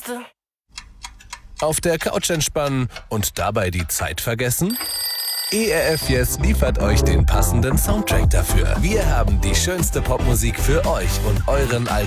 Liste. Auf der Couch entspannen und dabei die Zeit vergessen? ERF Yes liefert euch den passenden Soundtrack dafür. Wir haben die schönste Popmusik für euch und euren Alltag